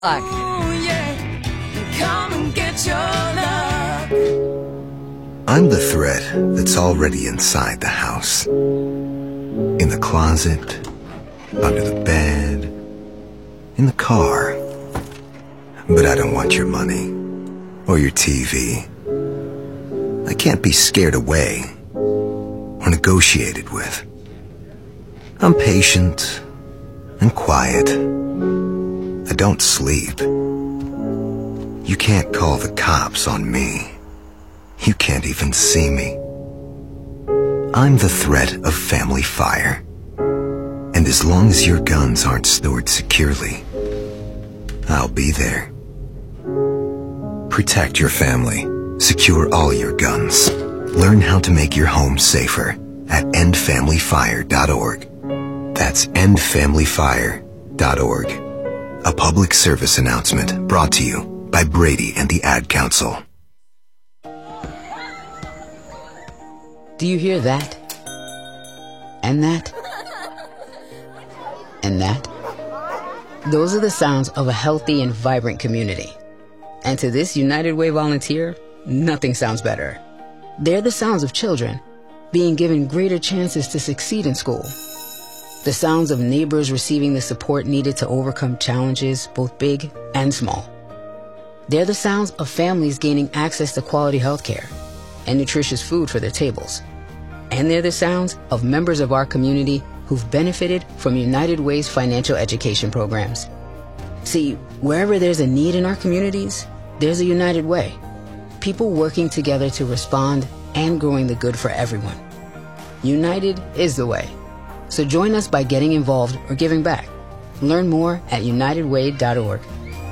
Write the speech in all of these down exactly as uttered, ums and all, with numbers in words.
Oh, yeah. Come and get your love. I'm the threat that's already inside the house. In the closet, under the bed, in the car. But I don't want your money or your T V. I can't be scared away or negotiated with. I'm patient and quiet. I don't sleep. You can't call the cops on me. You can't even see me. I'm the threat of family fire. And as long as your guns aren't stored securely, I'll be there. Protect your family. Secure all your guns. Learn how to make your home safer at end family fire dot org. That's end family fire dot org. A public service announcement brought to you by Brady and the Ad Council. Do you hear that? And that? And that? Those are the sounds of a healthy and vibrant community. And to this United Way volunteer, nothing sounds better. They're the sounds of children being given greater chances to succeed in school. The sounds of neighbors receiving the support needed to overcome challenges, both big and small. They're the sounds of families gaining access to quality health care and nutritious food for their tables. And they're the sounds of members of our community who've benefited from United Way's financial education programs. See, wherever there's a need in our communities, there's a United Way. People working together to respond and growing the good for everyone. United is the way. So join us by getting involved or giving back. Learn more at united way dot org.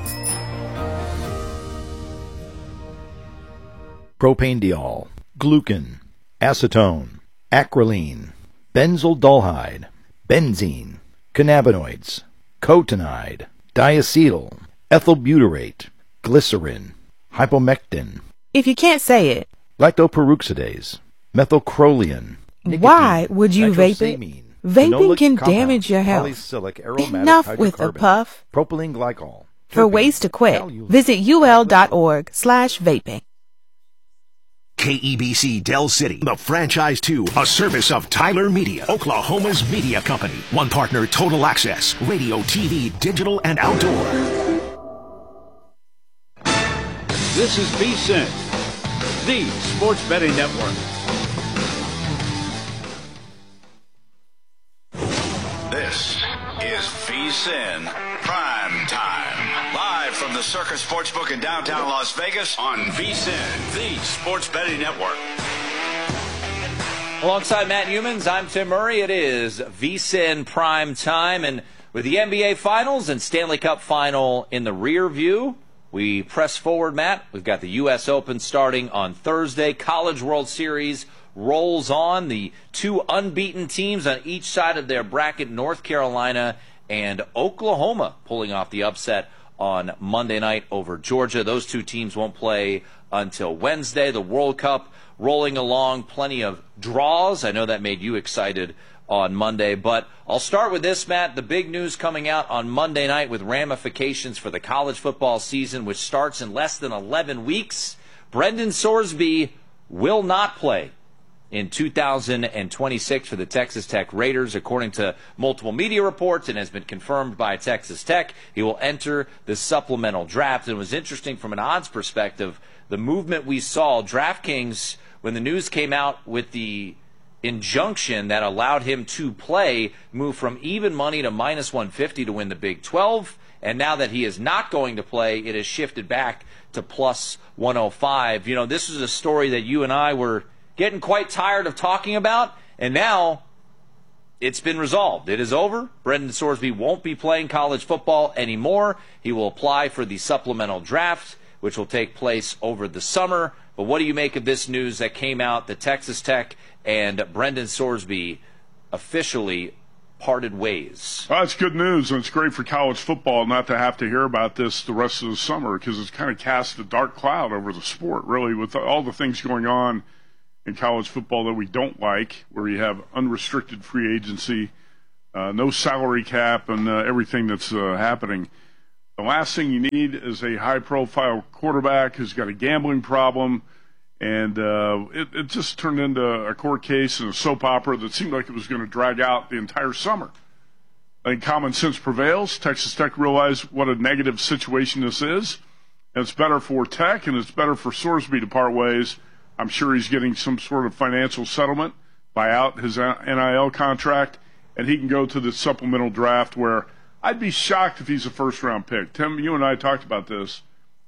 Propanediol, glucan, acetone, acrolein, benzaldehyd, benzene, cannabinoids, cotinide, diacetyl, ethylbutyrate, glycerin, hypomectin. If you can't say it. Lactoperoxidase, methylcrolian. Nicotine, why would you vape it? Vaping can damage your health. Enough with the puff. Propylene glycol. For ways to quit, visit ul.org slash vaping. K E B C Del City, the Franchise two, a service of Tyler Media, Oklahoma's media company. One partner, Total Access, radio, T V, digital, and outdoor. This is V S I N, the Sports Betting Network. This is V S I N Prime Time. Live from the Circus Sportsbook in downtown Las Vegas on V S I N, the Sports Betting Network. Alongside Matt Humans, I'm Tim Murray. It is V S I N Prime Time. And with the N B A Finals and Stanley Cup Final in the rear view, we press forward, Matt. We've got the U S Open starting on Thursday. College World Series rolls on. The two unbeaten teams on each side of their bracket, North Carolina and Oklahoma, pulling off the upset on Monday night over Georgia. Those two teams won't play until Wednesday. The World Cup rolling along, plenty of draws. I know that made you excited on Monday, but I'll start with this, Matt. The big news coming out on Monday night with ramifications for the college football season, which starts in less than eleven weeks. Brendan Sorsby will not play in two thousand twenty-six for the Texas Tech Raiders, according to multiple media reports, and has been confirmed by Texas Tech. He will enter the supplemental draft. And it was interesting from an odds perspective, the movement we saw. DraftKings, when the news came out with the injunction that allowed him to play, moved from even money to minus one fifty to win the Big twelve. And now that he is not going to play, it has shifted back to plus one oh five. You know, this is a story that you and I were getting quite tired of talking about, and now it's been resolved. It is over. Brendan Sorsby won't be playing college football anymore. He will apply for the supplemental draft, which will take place over the summer. But what do you make of this news that came out that Texas Tech and Brendan Sorsby officially parted ways? Well, that's good news, and it's great for college football not to have to hear about this the rest of the summer, because it's kind of cast a dark cloud over the sport, really, with all the things going on in college football that we don't like, where you have unrestricted free agency, uh, no salary cap, and uh, everything that's uh, happening. The last thing you need is a high-profile quarterback who's got a gambling problem, and uh, it, it just turned into a court case and a soap opera that seemed like it was going to drag out the entire summer. I think common sense prevails. Texas Tech realized what a negative situation this is, and it's better for Tech, and it's better for Sorsby to part ways. I'm sure he's getting some sort of financial settlement, buy out his N I L contract, and he can go to the supplemental draft where I'd be shocked if he's a first-round pick. Tim, you and I talked about this.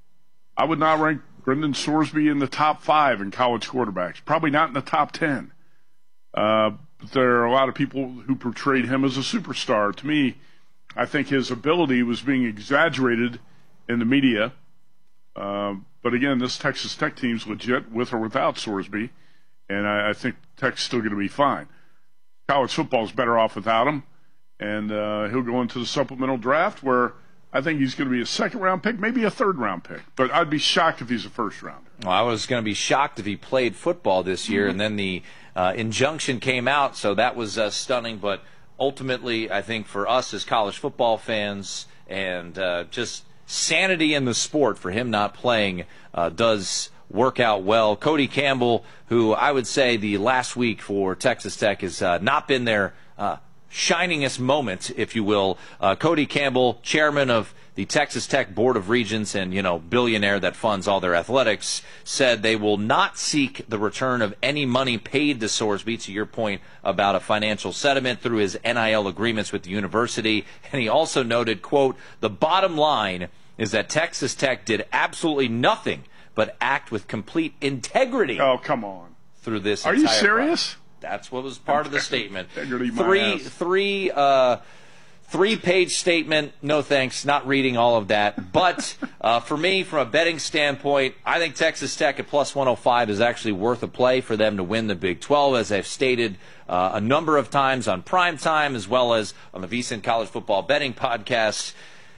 I would not rank Brendan Sorsby in the top five in college quarterbacks, probably not in the top ten. Uh, but there are a lot of people who portrayed him as a superstar. To me, I think his ability was being exaggerated in the media. Uh, but again, this Texas Tech team's legit with or without Sorsby, and I, I think Tech's still going to be fine. College football's better off without him, and uh, he'll go into the supplemental draft where I think he's going to be a second-round pick, maybe a third-round pick. But I'd be shocked if he's a first-rounder. Well, I was going to be shocked if he played football this year, mm-hmm. and then the uh, injunction came out, so that was uh, stunning. But ultimately, I think for us as college football fans and uh, just sanity in the sport, for him not playing uh, does work out well. Cody Campbell, who I would say the last week for Texas Tech has uh, not been their uh, shiningest moment, if you will. Uh, Cody Campbell, chairman of the Texas Tech Board of Regents and, you know, billionaire that funds all their athletics, said they will not seek the return of any money paid to Sorsby, to your point about a financial settlement through his N I L agreements with the university. And he also noted, quote, the bottom line is that Texas Tech did absolutely nothing but act with complete integrity. Oh, come on. Through this Are entire you serious? process. That's what was part of the statement. Integrity, my three, ass. three, uh, three-page statement. No thanks. Not reading all of that. But uh, for me, from a betting standpoint, I think Texas Tech at plus one oh five is actually worth a play for them to win the Big twelve, as I've stated uh, a number of times on Primetime as well as on the VSiN College Football Betting Podcast.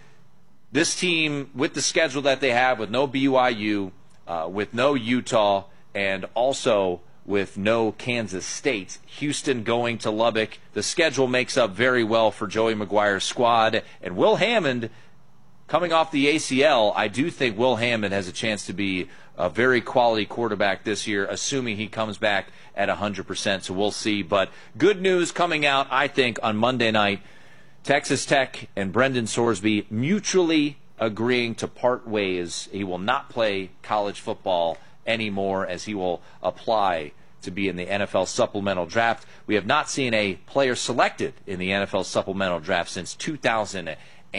This team, with the schedule that they have, with no B Y U, uh, with no Utah, and also with no Kansas State, Houston going to Lubbock, the schedule makes up very well for Joey McGuire's squad. And Will Hammond, coming off the A C L, I do think Will Hammond has a chance to be a very quality quarterback this year, assuming he comes back at one hundred percent. So we'll see. But good news coming out, I think, on Monday night. Texas Tech and Brendan Sorsby mutually agreeing to part ways. He will not play college football anymore, as he will apply to be in the N F L supplemental draft. We have not seen a player selected in the N F L supplemental draft since two thousand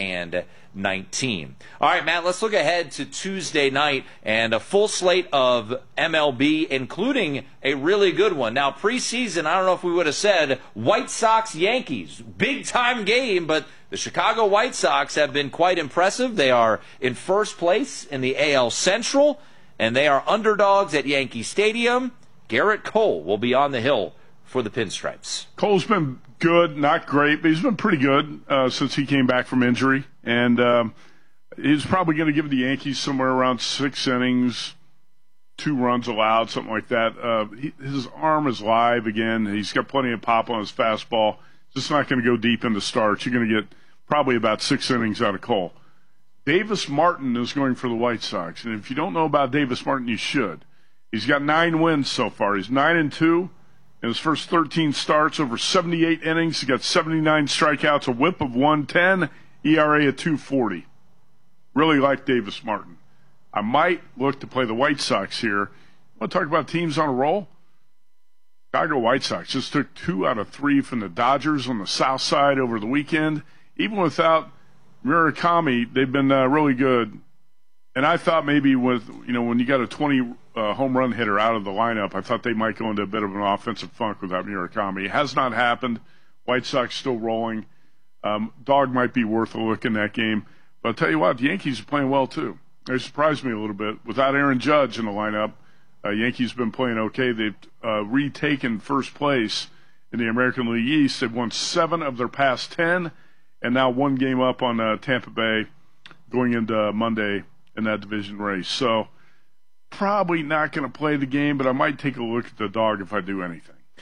nineteen. All right, Matt, let's look ahead to Tuesday night and a full slate of M L B, including a really good one. Now, preseason, I don't know if we would have said White Sox-Yankees, big-time game, but the Chicago White Sox have been quite impressive. They are in first place in the A L Central, and they are underdogs at Yankee Stadium. Garrett Cole will be on the hill for the Pinstripes. Cole's been good, not great, but he's been pretty good uh, since he came back from injury. And um, he's probably going to give the Yankees somewhere around six innings, two runs allowed, something like that. Uh, he, his arm is live again. He's got plenty of pop on his fastball. Just not going to go deep into starts. You're going to get probably about six innings out of Cole. Davis Martin is going for the White Sox. And if you don't know about Davis Martin, you should. He's got nine wins so far. He's nine and two. In his first thirteen starts, over seventy-eight innings, he got seventy-nine strikeouts, a whip of one ten, E R A of two forty. Really like Davis Martin. I might look to play the White Sox here. Want to talk about teams on a roll? Chicago White Sox just took two out of three from the Dodgers on the south side over the weekend. Even without Murakami, they've been uh, really good. And I thought maybe with, you know, when you got a twenty uh, home run hitter out of the lineup, I thought they might go into a bit of an offensive funk without Murakami. It has not happened. White Sox still rolling. Um, dog might be worth a look in that game. But I'll tell you what, the Yankees are playing well too. They surprised me a little bit. Without Aaron Judge in the lineup, uh, Yankees have been playing okay. They've uh, retaken first place in the American League East. They've won seven of their past ten, and now one game up on uh, Tampa Bay going into Monday in that division race. So probably not going to play the game, but I might take a look at the dog if I do anything.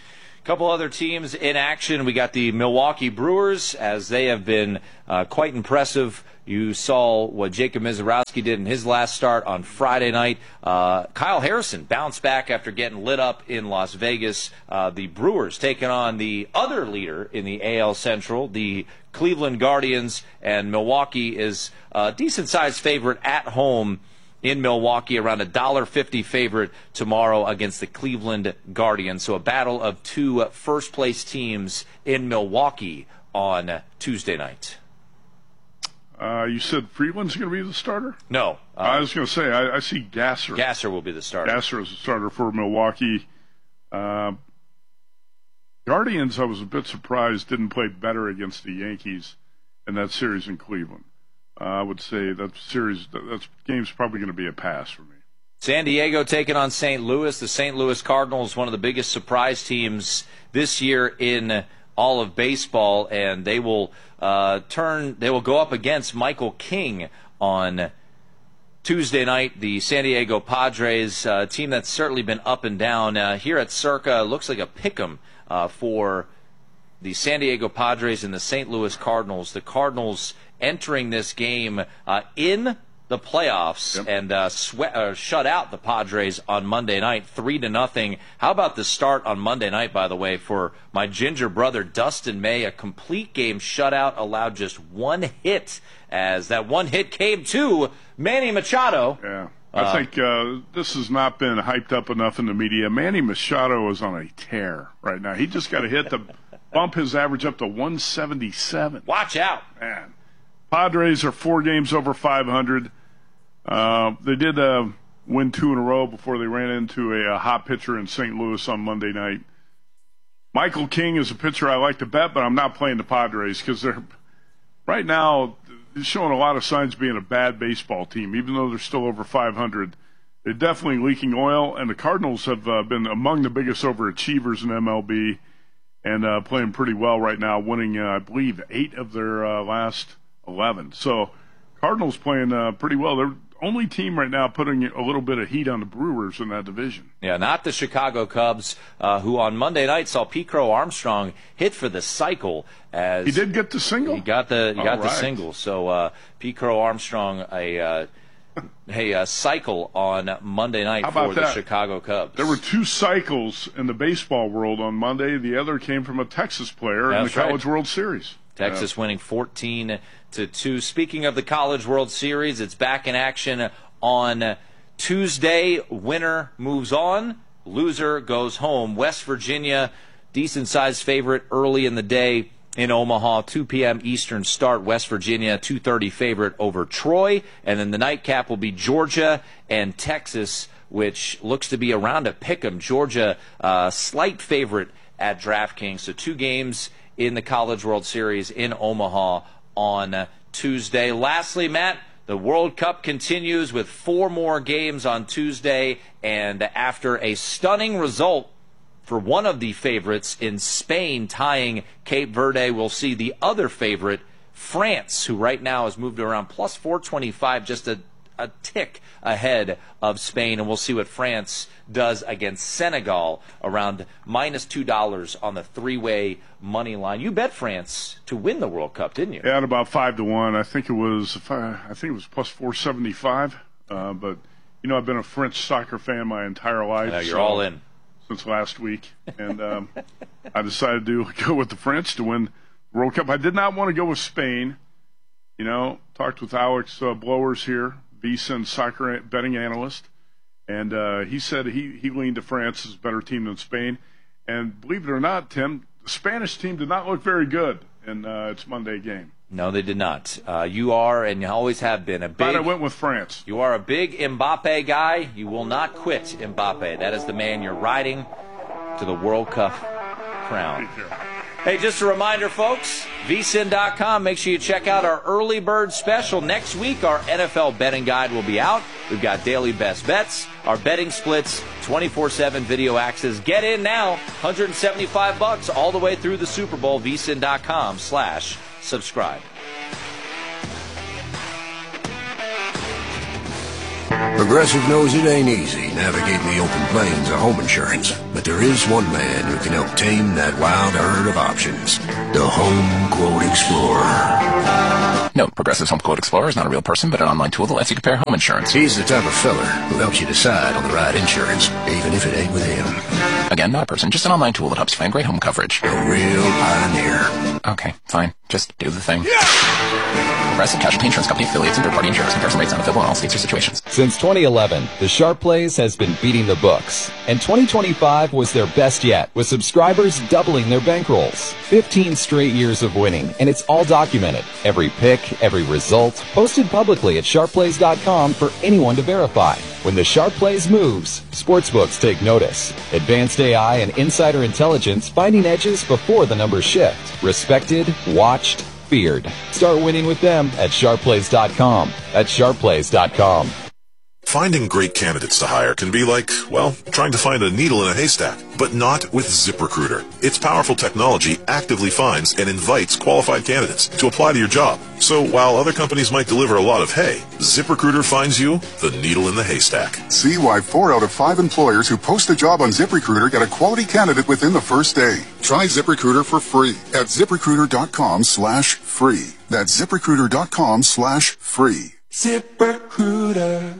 couple other teams in action. We got the Milwaukee Brewers, as they have been uh, quite impressive. You saw what Jacob Mizorowski did in his last start on Friday night. Uh, Kyle Harrison bounced back after getting lit up in Las Vegas. Uh, the Brewers taking on the other leader in the A L Central, the Cleveland Guardians, and Milwaukee is a decent-sized favorite at home in Milwaukee, around a one dollar fifty favorite tomorrow against the Cleveland Guardians. So a battle of two first-place teams in Milwaukee on Tuesday night. Uh, you said Freeland's going to be the starter? No. Uh, I was going to say, I, I see Gasser. Gasser will be the starter. Gasser is the starter for Milwaukee. Uh, Guardians, I was a bit surprised, didn't play better against the Yankees in that series in Cleveland. Uh, I would say that series, that that's, game's probably going to be a pass for me. San Diego taking on Saint Louis. The Saint Louis Cardinals, one of the biggest surprise teams this year in all of baseball, and they will uh, turn. They will go up against Michael King on Tuesday night. The San Diego Padres, uh, team that's certainly been up and down uh, here at Circa. Looks like a pick'em uh, for the San Diego Padres and the Saint Louis Cardinals. The Cardinals entering this game uh, in the playoffs, yep. and uh, sweat, uh, shut out the Padres on Monday night, three to nothing. How about the start on Monday night, by the way, for my ginger brother Dustin May? A complete game shutout, allowed just one hit, as that one hit came to Manny Machado. Yeah, I uh, think uh, this has not been hyped up enough in the media. Manny Machado is on a tear right now. He just got a hit to bump his average up to one seventy-seven. Watch out, man. Padres are four games over five hundred. Uh, they did uh, win two in a row before they ran into a, a hot pitcher in Saint Louis on Monday night. Michael King is a pitcher I like to bet, but I'm not playing the Padres because they're right now showing a lot of signs of being a bad baseball team, even though they're still over five hundred. They're definitely leaking oil, and the Cardinals have uh, been among the biggest overachievers in M L B and uh, playing pretty well right now, winning, uh, I believe, eight of their uh, last eleven. So Cardinals playing uh, pretty well. They're the only team right now putting a little bit of heat on the Brewers in that division. Yeah, not the Chicago Cubs, uh, who on Monday night saw Pete Crow Armstrong hit for the cycle. As he did get the single? He got the he got All the right. single. So uh, Pete Crow Armstrong, a, uh, a, a cycle on Monday night How about for the that? Chicago Cubs. There were two cycles in the baseball world on Monday. The other came from a Texas player That's in the College right. World Series. Texas winning fourteen to two. Speaking of the College World Series, it's back in action on Tuesday. Winner moves on, loser goes home. West Virginia, decent-sized favorite early in the day in Omaha, two p.m. Eastern start. West Virginia, two thirty favorite over Troy. And then the nightcap will be Georgia and Texas, which looks to be around a pick'em. Georgia, uh, slight favorite at DraftKings. So two games in the College World Series in Omaha on Tuesday. Lastly, Matt, the World Cup continues with four more games on Tuesday, and after a stunning result for one of the favorites in Spain tying Cape Verde, we'll see the other favorite, France, who right now has moved around plus four twenty-five, just a a tick ahead of Spain, and we'll see what France does against Senegal, around minus two dollars on the three-way money line. You bet France to win the World Cup, didn't you? Yeah, at about five to one. I think it was. I think it was plus four seventy-five. Uh, but you know, I've been a French soccer fan my entire life. Uh, you're so, all in since last week, and um, I decided to go with the French to win the World Cup. I did not want to go with Spain. You know, talked with Alex uh, Blowers here, V S I N soccer betting analyst, and uh, he said he, he leaned to France as a better team than Spain. And believe it or not, Tim, the Spanish team did not look very good in uh, its Monday game. No, they did not. Uh, you are, and you always have been, a big... But I went with France. You are a big Mbappe guy. You will not quit Mbappe. That is the man you're riding to the World Cup crown. Hey, just a reminder, folks, V S I N dot com. Make sure you check out our early bird special. Next week, our N F L betting guide will be out. We've got daily best bets, our betting splits, twenty-four seven video access. Get in now, one hundred seventy-five bucks all the way through the Super Bowl. V S I N dot com slash subscribe. Progressive knows it ain't easy navigating the open plains of home insurance, but there is one man who can help tame that wild herd of options. The Home Quote Explorer. Note, Progressive's Home Quote Explorer is not a real person, but an online tool that lets you compare home insurance. He's the type of feller who helps you decide on the right insurance, even if it ain't with him. Again, not a person, just an online tool that helps you find great home coverage. A real pioneer. Okay, fine. Just do the thing. Progressive Casualty Insurance Company, affiliates, and third-party insurers. Comparison rates not available in all states or situations. Since twenty eleven, the Sharp Plays has been beating the books, and twenty twenty-five was their best yet, with subscribers doubling their bankrolls. fifteen straight years of winning, and it's all documented. Every pick, every result, posted publicly at sharp plays dot com for anyone to verify. When the Sharp Plays moves, sportsbooks take notice. Advanced A I and insider intelligence finding edges before the numbers shift. Respected, watched, feared. Start winning with them at sharp plays dot com. That's sharp plays dot com. Finding great candidates to hire can be like, well, trying to find a needle in a haystack, but not with ZipRecruiter. Its powerful technology actively finds and invites qualified candidates to apply to your job. So while other companies might deliver a lot of hay, ZipRecruiter finds you the needle in the haystack. See why four out of five employers who post a job on ZipRecruiter get a quality candidate within the first day. Try ZipRecruiter for free at ZipRecruiter.com slash free. That's ZipRecruiter.com slash free. ZipRecruiter.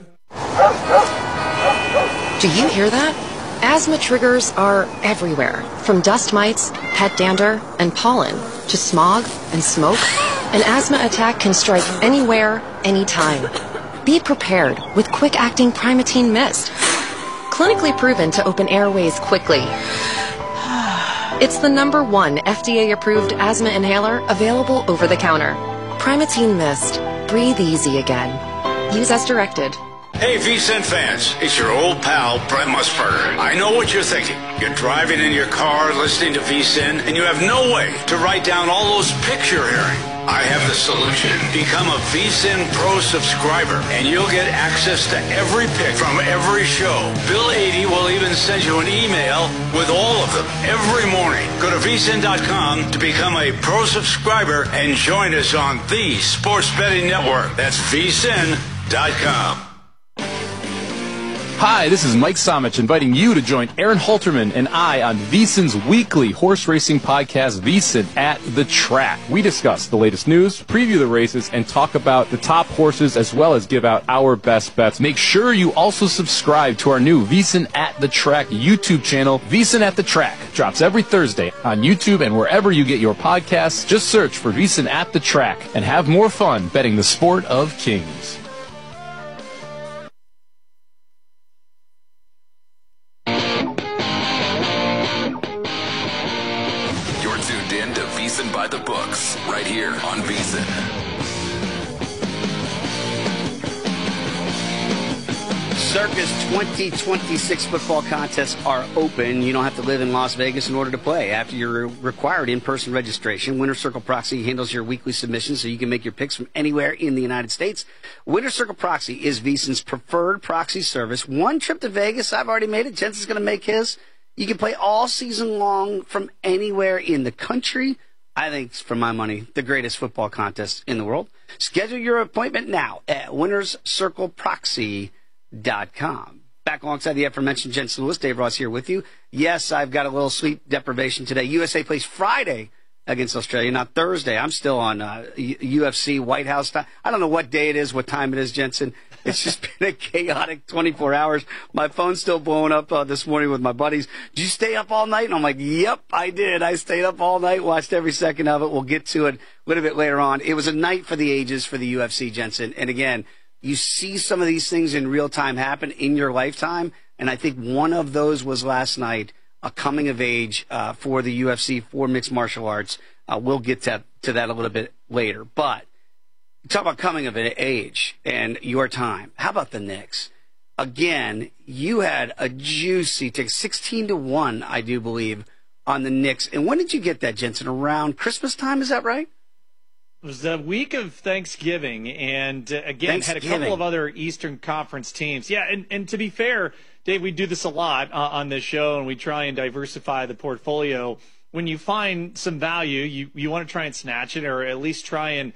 Do you hear that? Asthma triggers are everywhere, from dust mites, pet dander, and pollen, to smog and smoke. An asthma attack can strike anywhere, anytime. Be prepared with quick-acting Primatene Mist. Clinically proven to open airways quickly. It's the number one F D A-approved asthma inhaler available over the counter. Primatene Mist. Breathe easy again. Use as directed. Hey, V C N fans, it's your old pal, Brent Musburger. I know what you're thinking. You're driving in your car, listening to V C N, and you have no way to write down all those picks you're hearing. I have the solution. Become a V C N Pro subscriber, and you'll get access to every pick from every show. Bill eighty will even send you an email with all of them every morning. Go to V C N dot com to become a Pro subscriber and join us on the Sports Betting Network. That's V C N dot com. Hi, this is Mike Somich inviting you to join Aaron Halterman and I on VSiN's weekly horse racing podcast, VSiN at the Track. We discuss the latest news, preview the races, and talk about the top horses as well as give out our best bets. Make sure you also subscribe to our new VSiN at the Track YouTube channel. VSiN at the Track drops every Thursday on YouTube and wherever you get your podcasts. Just search for VSiN at the Track and have more fun betting the sport of kings. By the books, right here on VSiN. Circus twenty twenty-six football contests are open. You don't have to live in Las Vegas in order to play. After your required in-person registration, Winner Circle Proxy handles your weekly submissions so you can make your picks from anywhere in the United States. Winner Circle Proxy is VSiN's preferred proxy service. One trip to Vegas, I've already made it. Jensen's going to make his. You can play all season long from anywhere in the country. I think, for my money, the greatest football contest in the world. Schedule your appointment now at winners circle proxy dot com. Back alongside the aforementioned Jensen Lewis, Dave Ross here with you. Yes, I've got a little sleep deprivation today. U S A plays Friday against Australia, not Thursday. I'm still on uh, U F C White House time. I don't know what day it is, what time it is, Jensen. It's just been a chaotic twenty-four hours. My phone's still blowing up uh, this morning with my buddies. Did you stay up all night? And I'm like, yep, I did. I stayed up all night, watched every second of it. We'll get to it a little bit later on. It was a night for the ages for the U F C, Jensen. And again, you see some of these things in real time happen in your lifetime. And I think one of those was last night, a coming of age uh, for the U F C, for mixed martial arts. Uh, we'll get to, to that a little bit later. But talk about coming of age and your time. How about the Knicks? Again, you had a juicy tick, sixteen to one, I do believe, on the Knicks. And when did you get that, Jensen? Around Christmas time, is that right? It was the week of Thanksgiving, and uh, again, had a couple of other Eastern Conference teams. Yeah, and, and to be fair, Dave, we do this a lot uh, on this show, and we try and diversify the portfolio. When you find some value, you, you want to try and snatch it, or at least try and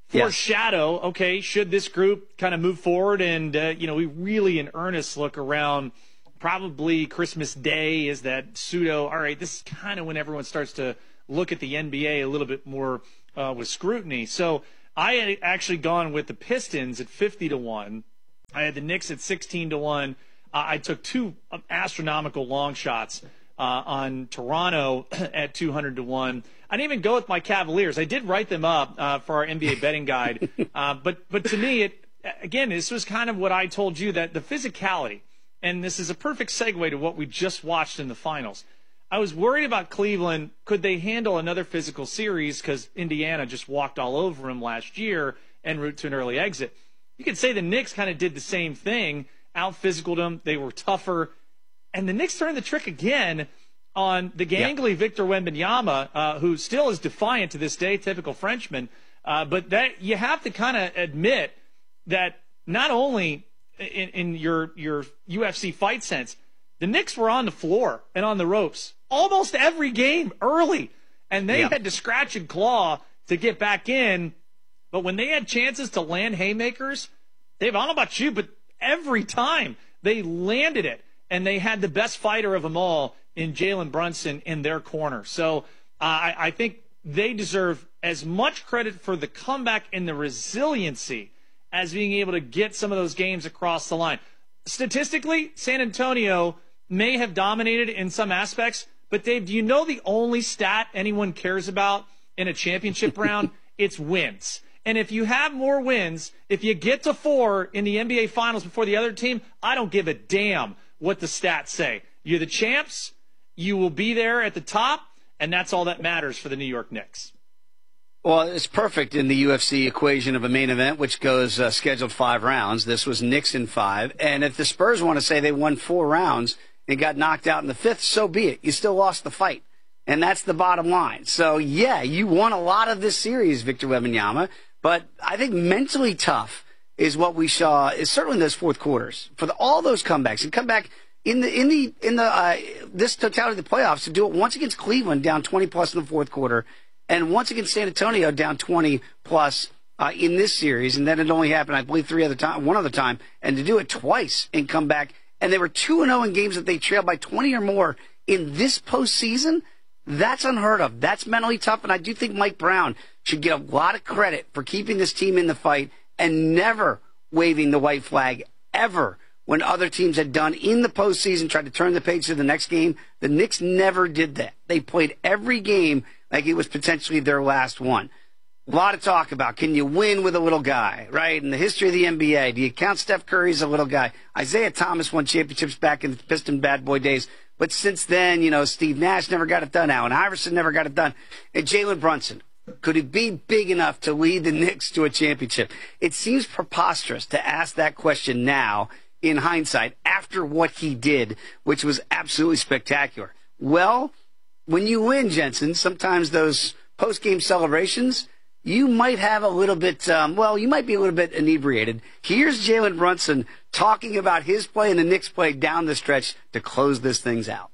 foreshadow, yes. okay, should this group kind of move forward and, uh, you know, we really in earnest look around probably Christmas Day is that pseudo, all right, this is kind of when everyone starts to look at the N B A a little bit more uh, with scrutiny. So I had actually gone with the Pistons at fifty to one. I had the Knicks at sixteen to one. Uh, I took two astronomical long shots uh, on Toronto at two hundred to one. I didn't even go with my Cavaliers. I did write them up uh, for our N B A betting guide. Uh, but, but to me, it again, this was kind of what I told you, that the physicality, and this is a perfect segue to what we just watched in the finals. I was worried about Cleveland. Could they handle another physical series because Indiana just walked all over them last year en route to an early exit? You could say the Knicks kind of did the same thing, out-physicaled them. They were tougher. And the Knicks turned the trick again on the gangly yeah. Victor Wembanyama, uh, who still is defiant to this day, typical Frenchman. Uh, but that you have to kind of admit that not only in, in your, your U F C fight sense, the Knicks were on the floor and on the ropes almost every game early, and they yeah. had to scratch and claw to get back in. But when they had chances to land haymakers, Dave, I don't know about you, but every time they landed it, and they had the best fighter of them all in Jalen Brunson in their corner. So uh, I, I think they deserve as much credit for the comeback and the resiliency as being able to get some of those games across the line. Statistically, San Antonio may have dominated in some aspects, but Dave, do you know the only stat anyone cares about in a championship round? It's wins. And if you have more wins, if you get to four in the N B A Finals before the other team, I don't give a damn what the stats say. You're the champs, you will be there at the top, and that's all that matters for the New York Knicks. Well, it's perfect in the U F C equation of a main event, which goes uh, scheduled five rounds. This was Knicks in five. And if the Spurs want to say they won four rounds and got knocked out in the fifth, so be it. You still lost the fight. And that's the bottom line. So, yeah, you won a lot of this series, Victor Wembanyama. But I think mentally tough is what we saw, is certainly in those fourth quarters. For the, all those comebacks, and come back in the in the in the uh, this totality of the playoffs to do it once against Cleveland down twenty plus in the fourth quarter, and once against San Antonio down twenty plus uh, in this series, and then it only happened, I believe, three other time, one other time, and to do it twice and come back, and they were two and zero in games that they trailed by twenty or more in this postseason. That's unheard of. That's mentally tough, and I do think Mike Brown should get a lot of credit for keeping this team in the fight and never waving the white flag ever when other teams had done in the postseason, tried to turn the page to the next game. The Knicks never did that. They played every game like it was potentially their last one. A lot of talk about, can you win with a little guy, right? In the history of the N B A, do you count Steph Curry as a little guy? Isaiah Thomas won championships back in the Piston bad boy days. But since then, you know, Steve Nash never got it done. Allen Iverson never got it done. And Jalen Brunson, could he be big enough to lead the Knicks to a championship? It seems preposterous to ask that question now in hindsight after what he did, which was absolutely spectacular. Well, when you win, Jensen, sometimes those post-game celebrations, you might have a little bit, um, well, you might be a little bit inebriated. Here's Jalen Brunson talking about his play and the Knicks' play down the stretch to close this things out.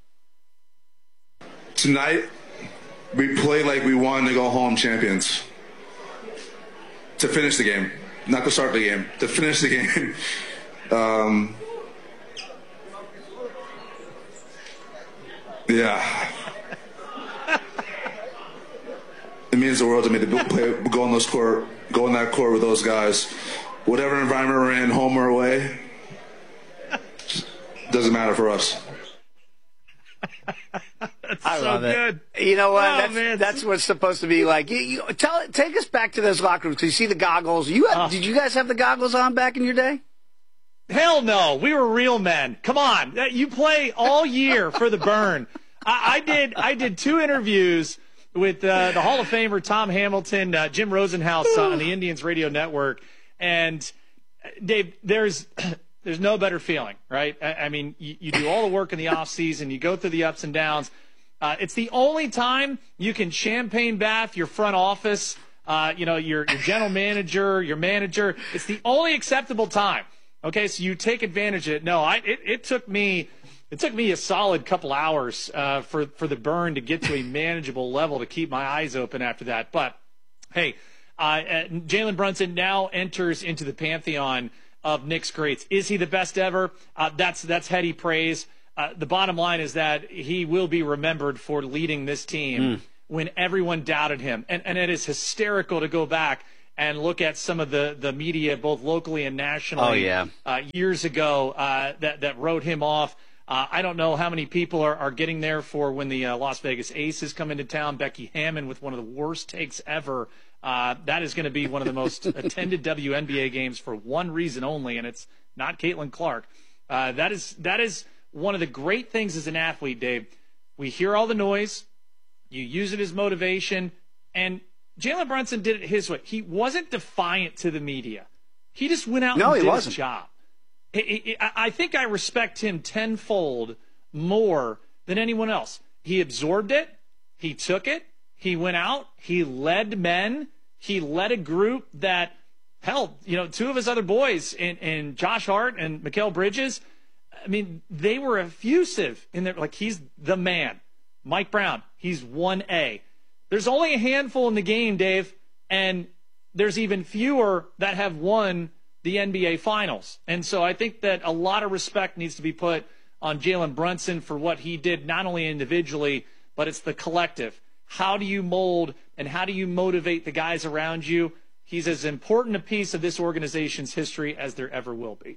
Tonight, we played like we wanted to go home champions. To finish the game. Not to start the game. To finish the game. um, yeah. It means the world to me to play, go on those court, go on that court with those guys. Whatever environment we're in, home or away, doesn't matter for us. That's I so love good. It. You know what? Oh, that's, man. that's what it's supposed to be like. You, you, tell, take us back to those locker rooms. Cause you see the goggles. You had, Oh. Did you guys have the goggles on back in your day? Hell no. We were real men. Come on. You play all year for the burn. I, I did I did two interviews with uh, the Hall of Famer Tom Hamilton, uh, Jim Rosenhaus on the Indians Radio Network. And, Dave, there's there's no better feeling, right? I, I mean, you, you do all the work in the offseason. You go through the ups and downs. Uh, it's the only time you can champagne bath your front office, uh, you know, your, your general manager, your manager. It's the only acceptable time. Okay, so you take advantage of it. No, I it, it took me it took me a solid couple hours uh, for for the burn to get to a manageable level to keep my eyes open after that. But hey, Uh, Jalen Brunson now enters into the pantheon of Knicks greats. Is he the best ever? Uh, that's that's heady praise. Uh, the bottom line is that he will be remembered for leading this team mm. when everyone doubted him. And, and it is hysterical to go back and look at some of the, the media, both locally and nationally, oh, yeah. uh, years ago uh, that, that wrote him off. Uh, I don't know how many people are, are getting there for when the uh, Las Vegas Aces come into town. Becky Hammon with one of the worst takes ever. Uh, that is going to be one of the most attended W N B A games for one reason only, and it's not Caitlin Clark. Uh, that is that is one of the great things as an athlete, Dave. We hear all the noise. You use it as motivation. And Jalen Brunson did it his way. He wasn't defiant to the media. He just went out no, and did wasn't. his job. I think I respect him tenfold more than anyone else. He absorbed it. He took it. He went out. He led men. He led a group that, hell, you know, two of his other boys, in, in Josh Hart and Mikal Bridges, I mean, they were effusive in their, like, he's the man. Mike Brown, he's one A. There's only a handful in the game, Dave, and there's even fewer that have won the N B A Finals. And so I think that a lot of respect needs to be put on Jalen Brunson for what he did, not only individually, but it's the collective. How do you mold and how do you motivate the guys around you? He's as important a piece of this organization's history as there ever will be.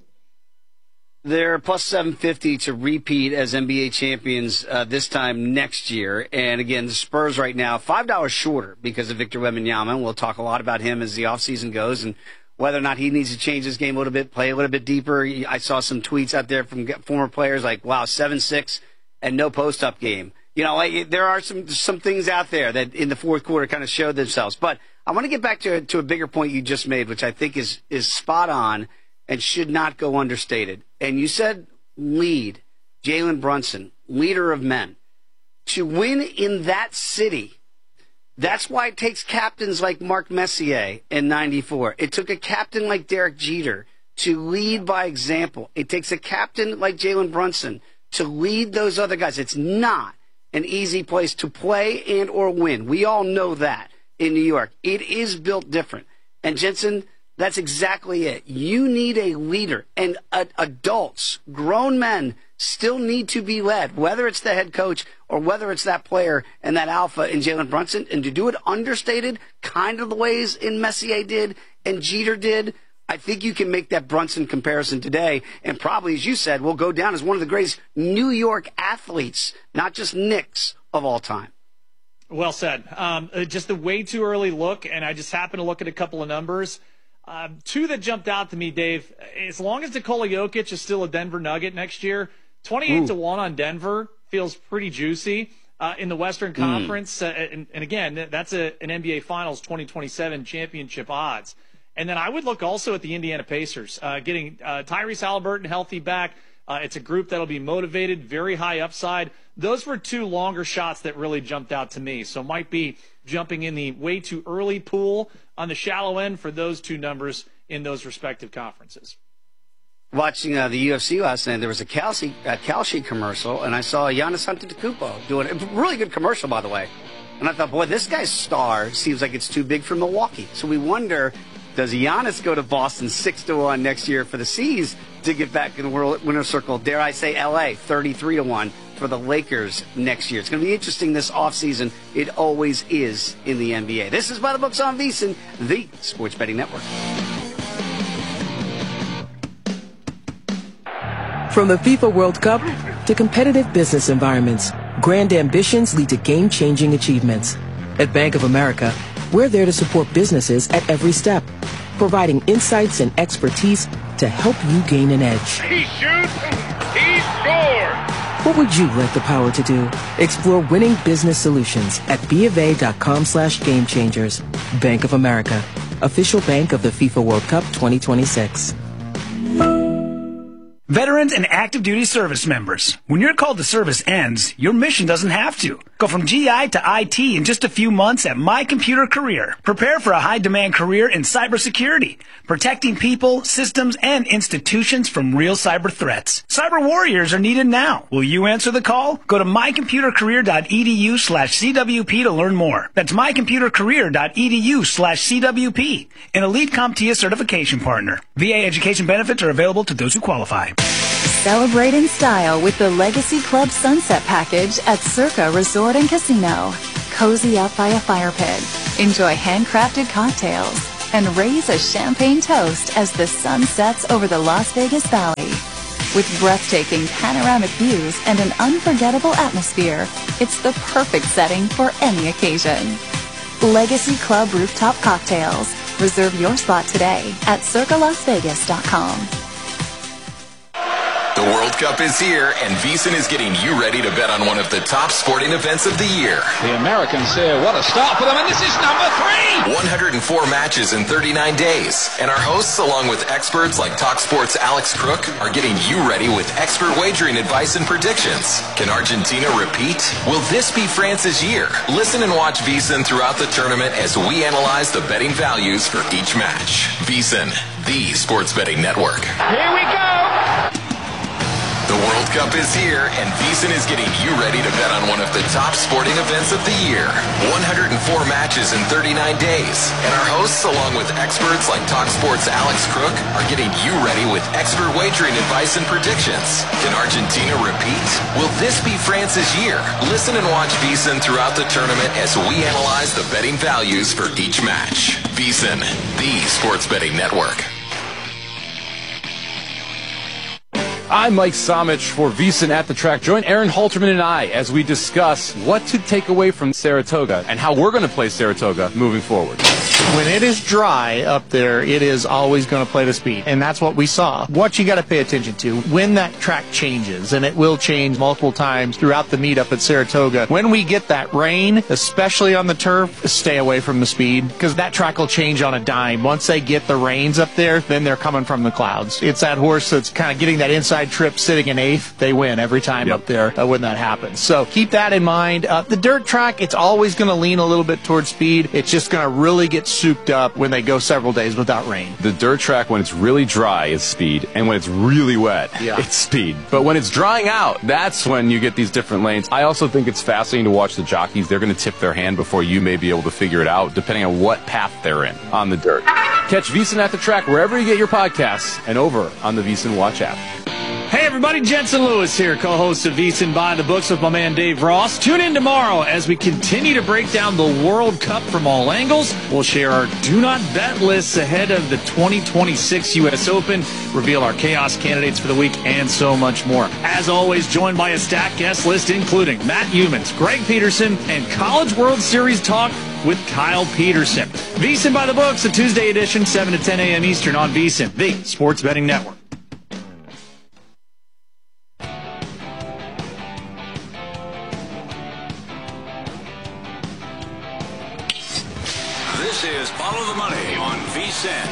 They're plus seven fifty to repeat as N B A champions uh, this time next year. And again, the Spurs right now, five dollars shorter because of Victor Wembanyama. We'll talk a lot about him as the offseason goes and whether or not he needs to change his game a little bit, play a little bit deeper. I saw some tweets out there from former players like, wow, seven six and no post-up game. You know, like, there are some some things out there that in the fourth quarter kind of showed themselves. But I want to get back to, to a bigger point you just made, which I think is, is spot on and should not go understated. And you said lead, Jalen Brunson, leader of men. To win in that city, that's why it takes captains like Mark Messier in ninety-four. It took a captain like Derek Jeter to lead by example. It takes a captain like Jalen Brunson to lead those other guys. It's not an easy place to play and or win. We all know that in New York. It is built different. And Jensen, that's exactly it. You need a leader. And uh, adults, grown men, still need to be led, whether it's the head coach or whether it's that player and that alpha in Jalen Brunson. And to do it understated, kind of the ways in Messier did and Jeter did, I think you can make that Brunson comparison today. And probably, as you said, will go down as one of the greatest New York athletes, not just Knicks, of all time. Well said. Um, just a way too early look, and I just happened to look at a couple of numbers. Uh, two that jumped out to me, Dave. As long as Nikola Jokic is still a Denver Nugget next year, twenty-eight to one on Denver feels pretty juicy uh, in the Western Conference. Mm. Uh, and, and again, that's a, an N B A Finals twenty twenty-seven championship odds. And then I would look also at the Indiana Pacers, uh, getting uh, Tyrese Halliburton healthy back. Uh, it's a group that'll be motivated, very high upside. Those were two longer shots that really jumped out to me. So might be jumping in the way too early pool on the shallow end for those two numbers in those respective conferences. Watching uh, the U F C last night, there was a Kalshi, a Kalshi commercial, and I saw Giannis Antetokounmpo doing a really good commercial, by the way. And I thought, boy, this guy's star seems like it's too big for Milwaukee. So we wonder, does Giannis go to Boston six to one next year for the C's to get back in the world winner's circle? Dare I say L A thirty-three to one for the Lakers next year. It's going to be interesting this offseason. It always is in the N B A. This is By the Books on VSiN, the Sports Betting Network. From the FIFA World Cup to competitive business environments, grand ambitions lead to game-changing achievements. At Bank of America, we're there to support businesses at every step, providing insights and expertise to help you gain an edge. He shoots, he scores! What would you like the power to do? Explore winning business solutions at BofA.com slash game changers. Bank of America, official bank of the FIFA World Cup twenty twenty-six. Veterans and active duty service members, when your call to service ends, your mission doesn't have to. Go from G I to I T in just a few months at My Computer Career. Prepare for a high-demand career in cybersecurity, protecting people, systems, and institutions from real cyber threats. Cyber warriors are needed now. Will you answer the call? Go to mycomputercareer.edu slash CWP to learn more. That's mycomputercareer.edu slash CWP, an Elite CompTIA certification partner. V A education benefits are available to those who qualify. Celebrate in style with the Legacy Club Sunset Package at Circa Resort and Casino. Cozy up by a fire pit, enjoy handcrafted cocktails, and raise a champagne toast as the sun sets over the Las Vegas Valley. With breathtaking panoramic views and an unforgettable atmosphere, it's the perfect setting for any occasion. Legacy Club Rooftop Cocktails. Reserve your spot today at circa las vegas dot com. The World Cup is here, and VSiN is getting you ready to bet on one of the top sporting events of the year. The Americans here, what a start for them, and this is number three! one hundred four matches in thirty-nine days, and our hosts, along with experts like TalkSport's Alex Crook, are getting you ready with expert wagering advice and predictions. Can Argentina repeat? Will this be France's year? Listen and watch VSiN throughout the tournament as we analyze the betting values for each match. VSiN, the sports betting network. Here we go! The World Cup is here, and VSiN is getting you ready to bet on one of the top sporting events of the year. one hundred four matches in thirty-nine days. And our hosts, along with experts like TalkSport's Alex Crook, are getting you ready with expert wagering advice and predictions. Can Argentina repeat? Will this be France's year? Listen and watch VSiN throughout the tournament as we analyze the betting values for each match. VSiN, the sports betting network. I'm Mike Somich for VSiN at the Track. Join Aaron Halterman and I as we discuss what to take away from Saratoga and how we're going to play Saratoga moving forward. When it is dry up there, it is always going to play to speed, and that's what we saw. What you got to pay attention to when that track changes, and it will change multiple times throughout the meet up at Saratoga. When we get that rain, especially on the turf, stay away from the speed, because that track will change on a dime. Once they get the rains up there, then they're coming from the clouds. It's that horse that's kind of getting that inside trip sitting in eighth. They win every time yep. up there uh, when that happens. So keep that in mind. Uh, the dirt track, it's always going to lean a little bit towards speed. It's just going to really get souped up when they go several days without rain. The dirt track, when it's really dry, is speed, and when it's really wet, yeah. it's speed. But when it's drying out, that's when you get these different lanes. I also think it's fascinating to watch the jockeys. They're going to tip their hand before you may be able to figure it out, depending on what path they're in on the dirt. Catch VSiN at the Track wherever you get your podcasts and over on the VSiN Watch app. Hey everybody, Jensen Lewis here, co-host of VSiN By the Books with my man Dave Ross. Tune in tomorrow as we continue to break down the World Cup from all angles. We'll share our do not bet lists ahead of the twenty twenty-six U S Open, reveal our chaos candidates for the week, and so much more. As always, joined by a stacked guest list including Matt Humans, Greg Peterson, and College World Series talk with Kyle Peterson. VSiN By the Books, a Tuesday edition, seven to ten a.m. Eastern on VSiN, the Sports Betting Network. This is Follow the Money on VSiN.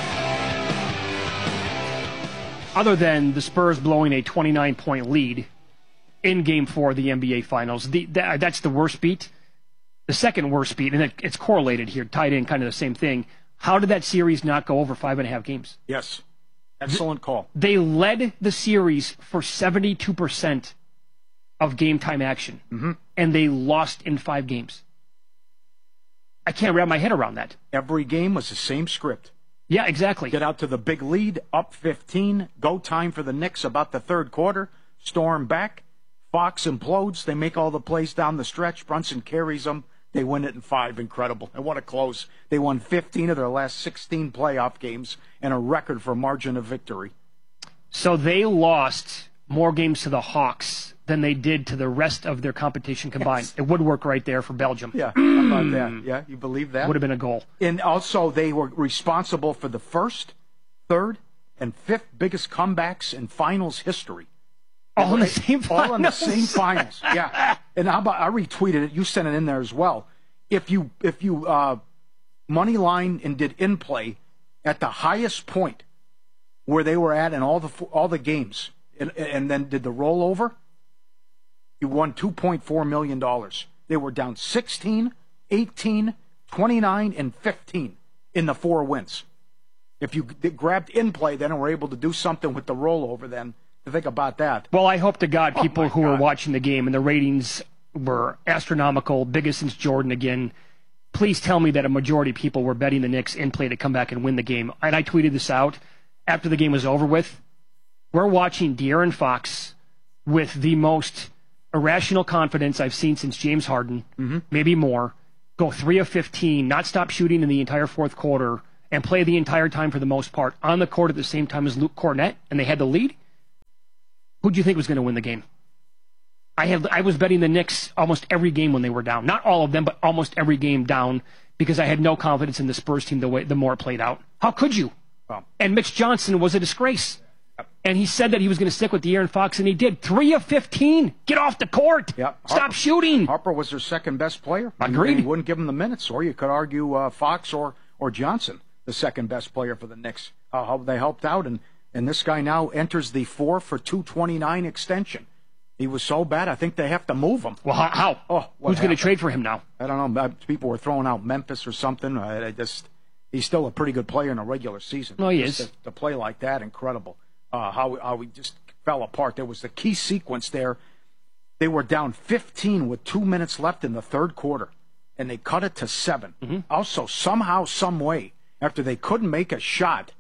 Other than the Spurs blowing a twenty-nine point lead in Game four of the N B A Finals, the, that, that's the worst beat. The second worst beat, and it, it's correlated here, tied in kind of the same thing. How did that series not go over five and a half games? Yes. Excellent call. They led the series for seventy-two percent of game time action, mm-hmm. and they lost in five games. I can't wrap my head around that. Every game was the same script. Yeah, exactly. Get out to the big lead, up fifteen, go time for the Knicks about the third quarter, storm back, Fox implodes, they make all the plays down the stretch, Brunson carries them, they win it in five. Incredible. And what a close. They won fifteen of their last sixteen playoff games and a record for margin of victory. So they lost more games to the Hawks than they did to the rest of their competition combined. Yes. It would work right there for Belgium. Yeah, how about that? Yeah, you believe that? Would have been a goal. And also, they were responsible for the first, third, and fifth biggest comebacks in finals history. All in the same finals? All in the same finals, yeah. And how about, I retweeted it, you sent it in there as well. If you, if you uh, money line and did in-play at the highest point where they were at in all the all the games, and, and then did the rollover, you won two point four million dollars. They were down sixteen, eighteen, twenty-nine, and fifteen in the four wins. If you grabbed in play then and were able to do something with the rollover then, to think about that. Well, I hope to God Oh, people my who God. were watching the game and the ratings were astronomical, biggest since Jordan again. Please tell me that a majority of people were betting the Knicks in play to come back and win the game. And I tweeted this out after the game was over with. We're watching De'Aaron Fox with the most irrational confidence I've seen since James Harden, Mm-hmm. maybe more, go three of fifteen, not stop shooting in the entire fourth quarter, and play the entire time for the most part on the court at the same time as Luke Cornett, and they had the lead. Who do you think was going to win the game? I had I was betting the Knicks almost every game when they were down. Not all of them, but almost every game down because I had no confidence in the Spurs team the way the more it played out. How could you? Well, And Mitch Johnson was a disgrace. And he said that he was going to stick with De'Aaron Fox, and he did. Three of fifteen. Get off the court. Yep. Stop Harper, shooting. Harper was their second best player. Agreed. He wouldn't give him the minutes, or you could argue uh, Fox or, or Johnson, the second best player for the Knicks. Uh, how they helped out, and, and this guy now enters the four for two twenty-nine extension. He was so bad, I think they have to move him. Well, how? how? Oh, what Who's going to happened? trade for him now? I don't know. Uh, People were throwing out Memphis or something. I, I just he's still a pretty good player in a regular season. No, he Just is. To, to play like that, incredible. Uh, how how we just fell apart. There was the key sequence there. They were down fifteen with two minutes left in the third quarter, and they cut it to seven. Mm-hmm. Also, somehow, some way, after they couldn't make a shot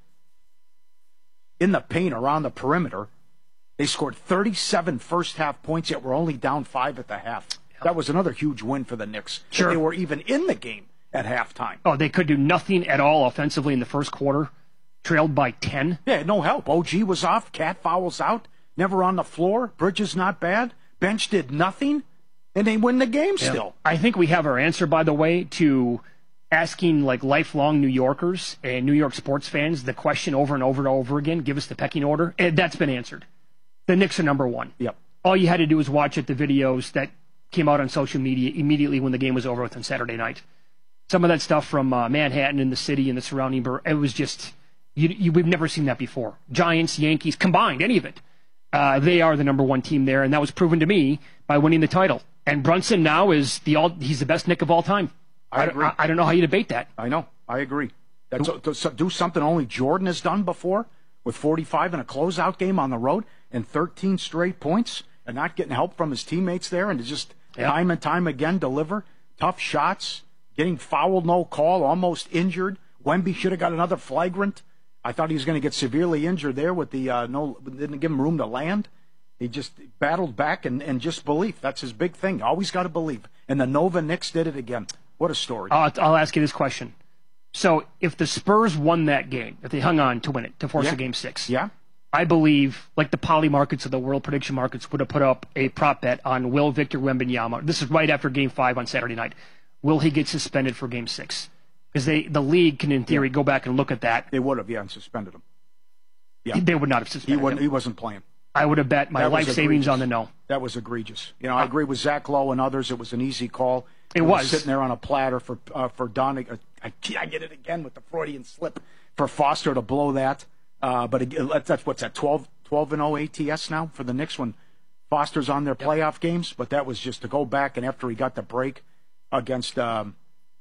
in the paint around the perimeter, they scored thirty-seven first half points, yet were only down five at the half. That was another huge win for the Knicks. Sure. They were even in the game at halftime. Oh, they could do nothing at all offensively in the first quarter, trailed by ten. Yeah, no help. O G was off. Cat fouls out. Never on the floor. Bridges not bad. Bench did nothing, and they win the game still. I think we have our answer, by the way, to asking like lifelong New Yorkers and New York sports fans the question over and over and over again. Give us the pecking order. And that's been answered. The Knicks are number one. Yep. All you had to do was watch it, the videos that came out on social media immediately when the game was over with on Saturday night. Some of that stuff from uh, Manhattan and the city and the surrounding, bur- it was just, you, you, we've never seen that before. Giants, Yankees, combined, any of it. Uh, they are the number one team there, and that was proven to me by winning the title. And Brunson now is the all, he's the best Knick of all time. I don't- agree. I, I don't know how you debate that. I know. I agree. That's to, to do something only Jordan has done before with forty-five in a closeout game on the road and thirteen straight points and not getting help from his teammates there and to just Yeah. time and time again deliver tough shots, getting fouled, no call, almost injured. Wemby should have got another flagrant. I thought he was going to get severely injured there with the uh, no, didn't give him room to land. He just battled back and, and just belief. That's his big thing. Always got to believe. And the Nova Knicks did it again. What a story. I'll, I'll ask you this question. So if the Spurs won that game, if they hung on to win it, to force Yeah. a game six, Yeah. I believe, like the poly markets of the world prediction markets would have put up a prop bet on will Victor Wembanyama. This is right after game five on Saturday night. Will he get suspended for game six? Because they, the league can, in theory, go back and look at that. They would have, yeah, and suspended him. Yeah. They would not have He, suspended wasn't, him. he wasn't playing. I would have bet my That was life savings egregious. on the no. That was egregious. You know, I agree with Zach Lowe and others. It was an easy call. It was. sitting there on a platter for uh, for Don. Uh, I, I get it again with the Freudian slip for Foster to blow that. Uh, but it, that's what's that twelve and oh A T S now for the Knicks when Foster's on their playoff games. But that was just to go back and after he got the break against um,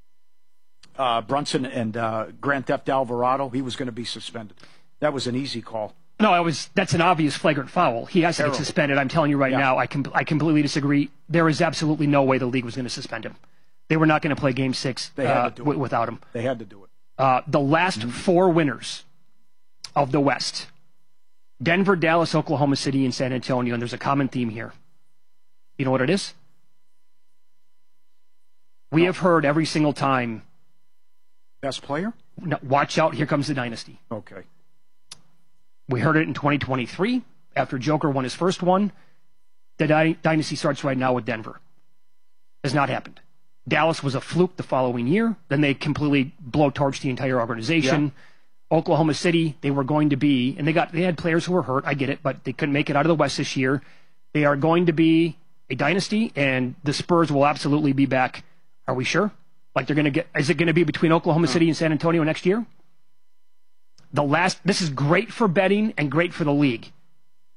uh, Brunson and uh, Grand Theft Alvarado, he was going to be suspended. That was an easy call. No, I was. That's an obvious flagrant foul. He has to Terrible. get suspended. I'm telling you right Yeah. now. I com- I completely disagree. There is absolutely no way the league was going to suspend him. They were not going to play Game Six They had uh, to do w- it. without him. They had to do it. Uh, the last four winners of the West: Denver, Dallas, Oklahoma City, and San Antonio. And there's a common theme here. You know what it is? We have heard every single time. Best player? No, watch out! Here comes the dynasty. Okay. We heard it in twenty twenty-three after Joker won his first one. The dy- dynasty starts right now with Denver. Has not happened. Dallas was a fluke the following year. Then they completely blowtorched the entire organization. Oklahoma City, they were going to be, and they got they had players who were hurt. I get it, but they couldn't make it out of the West this year. They are going to be a dynasty, and the Spurs will absolutely be back. Are we sure? Like they're going to get? Is it going to be between Oklahoma City and San Antonio next year? The last, this is great for betting and great for the league.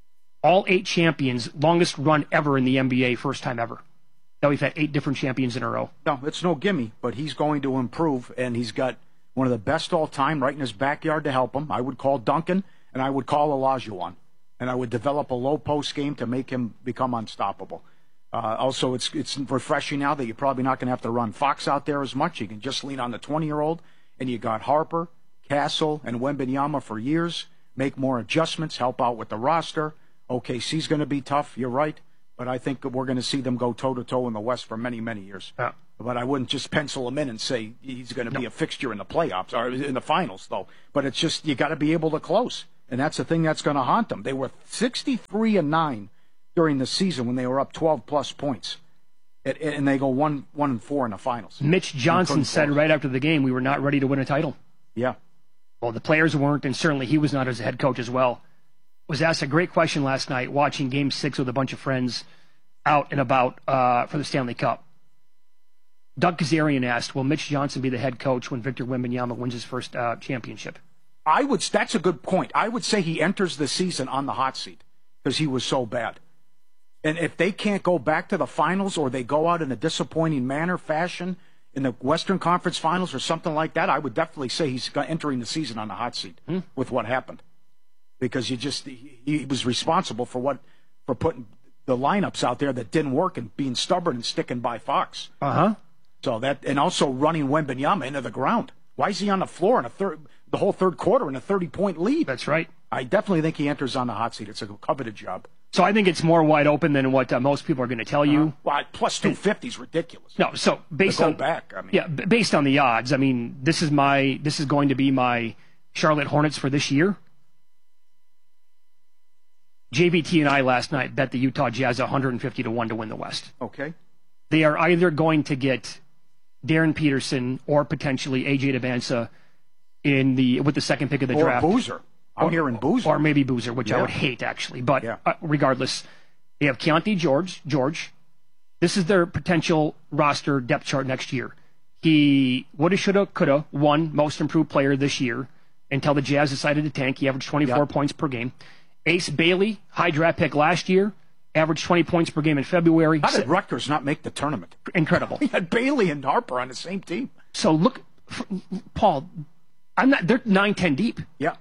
all eight champions, longest run ever in the N B A, first time ever. Now we've had eight different champions in a row. No, it's no gimme, but he's going to improve, and he's got one of the best all time right in his backyard to help him. I would call Duncan, and I would call Olajuwon, and I would develop a low post game to make him become unstoppable. Uh, also, it's it's refreshing now that you're probably not going to have to run Fox out there as much. You can just lean on the twenty-year-old, and you got Harper, Castle, and Wembanyama for years. Make more adjustments, help out with the roster. O K C's going to be tough, you're right, but I think we're going to see them go toe-to-toe in the West for many, many years. Yeah. But I wouldn't just pencil him in and say he's going to be no. a fixture in the playoffs, or in the finals, though. But it's just, you got to be able to close, and that's the thing that's going to haunt them. They were sixty-three and nine during the season when they were up twelve-plus points, and, and they go one, one and four in the finals. Mitch Johnson said right after the game, we were not ready to win a title. Yeah. Well, the players weren't, and certainly he was not as a head coach as well. Was asked a great question last night watching Game six with a bunch of friends out and about uh, for the Stanley Cup. Doug Kazarian asked, will Mitch Johnson be the head coach when Victor Wembanyama wins his first uh, championship? I would. That's a good point. I would say he enters the season on the hot seat because he was so bad. And if they can't go back to the finals or they go out in a disappointing manner, fashion, in the Western Conference Finals or something like that, I would definitely say he's entering the season on the hot seat hmm. with what happened. Because you just he, he was responsible for what for putting the lineups out there that didn't work and being stubborn and sticking by Fox. Uh-huh. So that and also running Wembanyama into the ground. Why is he on the floor in a third the whole third quarter in a thirty-point lead? That's right. I definitely think he enters on the hot seat. It's a coveted job. So I think it's more wide open than what uh, most people are going to tell you. Uh, well, plus two fifty is ridiculous. No, so based to go on back, I mean, yeah, b- based on the odds, I mean, this is my this is going to be my Charlotte Hornets for this year. J V T and I last night bet the Utah Jazz one hundred fifty to one to win the West. Okay. They are either going to get Darren Peterson or potentially A J Debinsa in the with the second pick of the or draft. Or Boozer. I'm or, hearing Boozer. Or maybe Boozer, which yeah. I would hate, actually. But yeah. uh, regardless, they have Keontae George. George. This is their potential roster depth chart next year. He woulda, shoulda, coulda won Most Improved Player this year until the Jazz decided to tank. He averaged twenty-four yep. points per game. Ace Bailey, high draft pick last year, averaged twenty points per game in February. How did Rutgers not make the tournament? Incredible. He had Bailey and Harper on the same team. So look, Paul, I'm not. They're nine, ten deep. Yeah.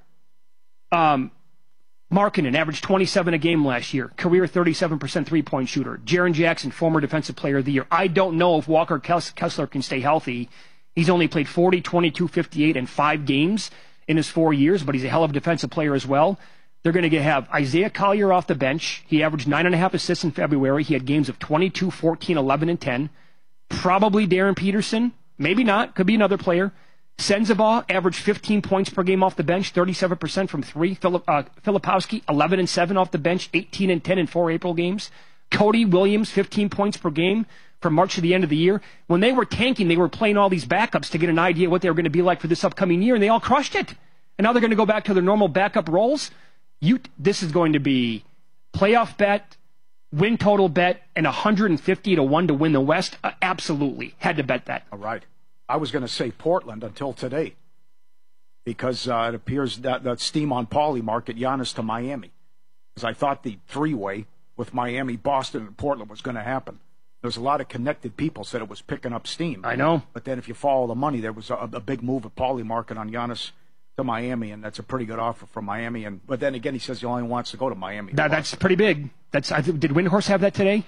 Um, Markkanen averaged twenty-seven a game last year. Career thirty-seven percent three-point shooter. Jaren Jackson, former Defensive Player of the Year. I don't know if Walker Kessler can stay healthy. He's only played forty, twenty-two, fifty-eight, and five games in his four years, but he's a hell of a defensive player as well. They're going to have Isaiah Collier off the bench. He averaged nine and a half assists in February. He had games of twenty-two, fourteen, eleven, and ten. Probably Darren Peterson. Maybe not. Could be another player. Sensabaugh averaged fifteen points per game off the bench, thirty-seven percent from three. Philip, uh, Filipowski, eleven and seven off the bench, eighteen and ten in four April games. Cody Williams, fifteen points per game from March to the end of the year. When they were tanking, they were playing all these backups to get an idea what they were going to be like for this upcoming year, and they all crushed it. And now they're going to go back to their normal backup roles. You, this is going to be playoff bet, win total bet, and one hundred fifty to one to win the West. Uh, absolutely. Had to bet that. All right. I was going to say Portland until today because uh, it appears that that steam on Paulie market, Giannis to Miami. Because I thought the three-way with Miami, Boston, and Portland was going to happen. There's a lot of connected people said it was picking up steam. I know. But then if you follow the money, there was a, a big move at Paulie market on Giannis to Miami, and that's a pretty good offer from Miami. And but then again, he says he only wants to go to Miami. That, that's pretty big. That's I th- did Windhorse have that today?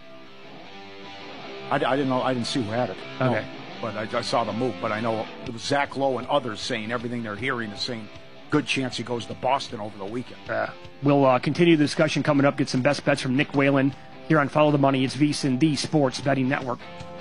I, I didn't know. I didn't see who had it. Okay. No, but I, I saw the move. But I know it was Zach Lowe and others saying everything they're hearing is saying good chance he goes to Boston over the weekend. Uh, we'll uh, continue the discussion coming up. Get some best bets from Nick Whalen here on Follow the Money. It's VSiN, the Sports Betting Network.